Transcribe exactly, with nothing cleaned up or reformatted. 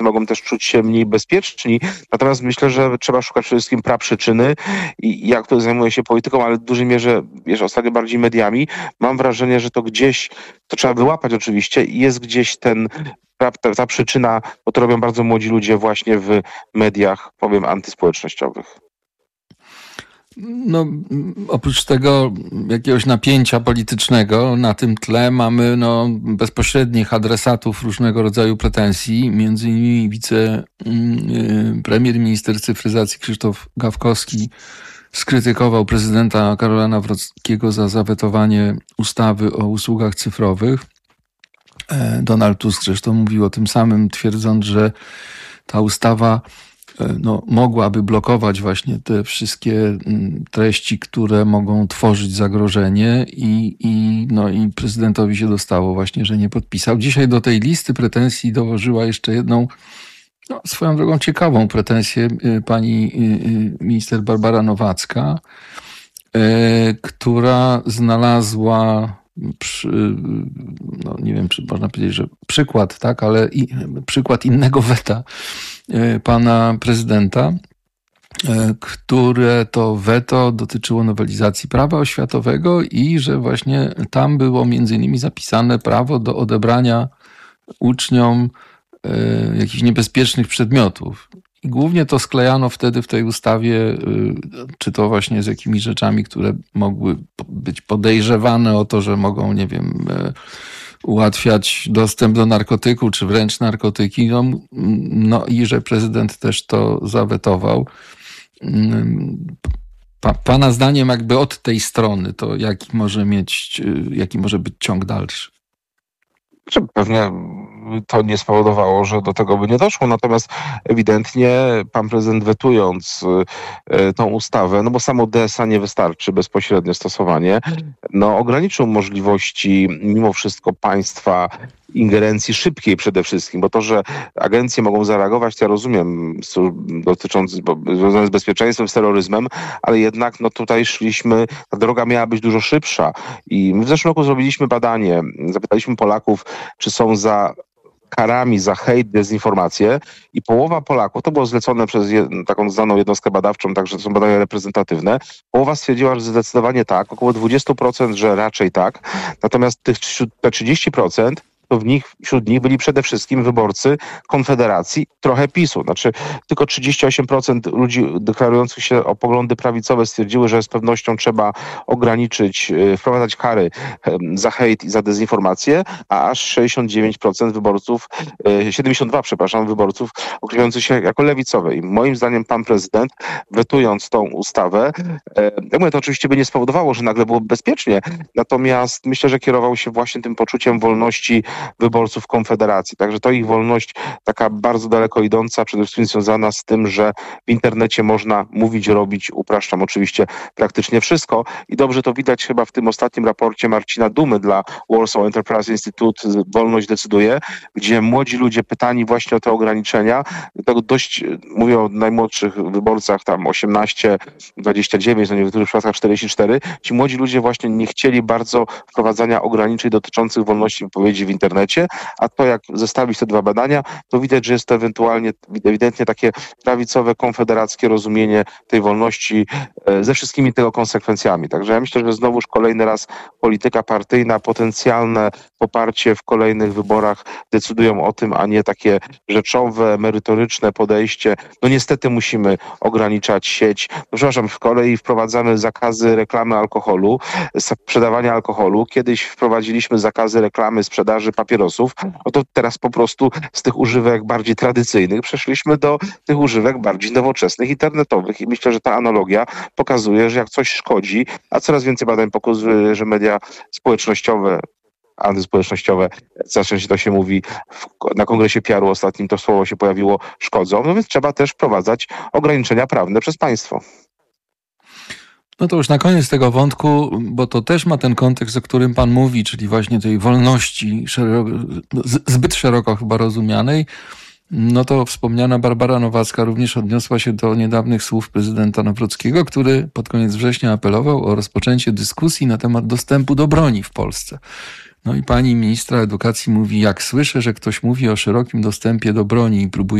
mogą też czuć się mniej bezpieczni. Natomiast myślę, że trzeba szukać przede wszystkim praprzyczyny i ja, który zajmuję się polityką, ale w dużej mierze, wiesz, ostatnio bardziej mediami, mam wrażenie, że to gdzieś, to trzeba wyłapać oczywiście i jest gdzieś ten, ta, ta przyczyna, bo to robią bardzo młodzi ludzie właśnie w mediach, powiem, antyspołecznościowych. No, oprócz tego jakiegoś napięcia politycznego na tym tle mamy no, bezpośrednich adresatów różnego rodzaju pretensji. Między innymi wicepremier, minister cyfryzacji Krzysztof Gawkowski skrytykował prezydenta Karola Nawrockiego za zawetowanie ustawy o usługach cyfrowych. Donald Tusk zresztą mówił o tym samym, twierdząc, że ta ustawa no, mogłaby blokować właśnie te wszystkie treści, które mogą tworzyć zagrożenie i, i, no, i prezydentowi się dostało właśnie, że nie podpisał. Dzisiaj do tej listy pretensji dołożyła jeszcze jedną, no, swoją drogą ciekawą pretensję pani minister Barbara Nowacka, która znalazła Przy, no nie wiem, czy można powiedzieć, że przykład, tak, ale i, przykład innego weta pana prezydenta, które to weto dotyczyło nowelizacji prawa oświatowego i że właśnie tam było między innymi zapisane prawo do odebrania uczniom jakichś niebezpiecznych przedmiotów. I głównie to sklejano wtedy w tej ustawie, czy to właśnie z jakimiś rzeczami, które mogły być podejrzewane o to, że mogą, nie wiem, ułatwiać dostęp do narkotyku, czy wręcz narkotyki. No, no i że prezydent też to zawetował. Pa, pana zdaniem jakby od tej strony to jaki może mieć, jaki może być ciąg dalszy? Pewnie to nie spowodowało, że do tego by nie doszło, natomiast ewidentnie pan prezydent wetując tą ustawę, no bo samo D S A nie wystarczy, bezpośrednie stosowanie, no ograniczył możliwości mimo wszystko państwa ingerencji szybkiej przede wszystkim, bo to, że agencje mogą zareagować, to ja rozumiem, dotyczące, związane z bezpieczeństwem, z terroryzmem, ale jednak no tutaj szliśmy, ta droga miała być dużo szybsza i my w zeszłym roku zrobiliśmy badanie, zapytaliśmy Polaków, czy są za karami za hejt, dezinformację i połowa Polaków, to było zlecone przez jed, taką znaną jednostkę badawczą, także to są badania reprezentatywne, połowa stwierdziła, że zdecydowanie tak, około dwadzieścia procent, że raczej tak, natomiast tych te trzydzieści procent to w nich, wśród nich byli przede wszystkim wyborcy Konfederacji, trochę PiSu. Znaczy tylko trzydzieści osiem procent ludzi deklarujących się o poglądy prawicowe stwierdziły, że z pewnością trzeba ograniczyć, wprowadzać kary za hejt i za dezinformację, a aż sześćdziesiąt dziewięć procent wyborców, siedemdziesiąt dwa procent, przepraszam, wyborców określających się jako lewicowe. I moim zdaniem pan prezydent, wetując tą ustawę, ja mówię, to oczywiście by nie spowodowało, że nagle było bezpiecznie, natomiast myślę, że kierował się właśnie tym poczuciem wolności wyborców Konfederacji. Także to ich wolność taka bardzo daleko idąca, przede wszystkim związana z tym, że w internecie można mówić, robić, upraszczam oczywiście praktycznie wszystko i dobrze to widać chyba w tym ostatnim raporcie Marcina Dumy dla Warsaw Enterprise Institute Wolność decyduje, gdzie młodzi ludzie pytani właśnie o te ograniczenia, to dość, mówię o najmłodszych wyborcach, tam osiemnaście, dwadzieścia dziewięć, no w niektórych przypadkach czterdzieści cztery, ci młodzi ludzie właśnie nie chcieli bardzo wprowadzania ograniczeń dotyczących wolności wypowiedzi w internecie, a to jak zestawić te dwa badania, to widać, że jest to ewentualnie, ewidentnie takie prawicowe, konfederackie rozumienie tej wolności ze wszystkimi tego konsekwencjami. Także ja myślę, że znowuż kolejny raz polityka partyjna, potencjalne poparcie w kolejnych wyborach decydują o tym, a nie takie rzeczowe, merytoryczne podejście. No niestety musimy ograniczać sieć. No, przepraszam, w kolei wprowadzamy zakazy reklamy alkoholu, sprzedawania alkoholu. Kiedyś wprowadziliśmy zakazy reklamy sprzedaży papierosów, no to teraz po prostu z tych używek bardziej tradycyjnych przeszliśmy do tych używek bardziej nowoczesnych, internetowych i myślę, że ta analogia pokazuje, że jak coś szkodzi, a coraz więcej badań pokazuje, że media społecznościowe, antyspołecznościowe, zawsze się to się mówi, w, na kongresie P R u ostatnim to słowo się pojawiło, szkodzą, no więc trzeba też wprowadzać ograniczenia prawne przez państwo. No to już na koniec tego wątku, bo to też ma ten kontekst, o którym pan mówi, czyli właśnie tej wolności szeroko, zbyt szeroko chyba rozumianej. No to wspomniana Barbara Nowacka również odniosła się do niedawnych słów prezydenta Nawrockiego, który pod koniec września apelował o rozpoczęcie dyskusji na temat dostępu do broni w Polsce. No i pani ministra edukacji mówi, jak słyszę, że ktoś mówi o szerokim dostępie do broni i próbuje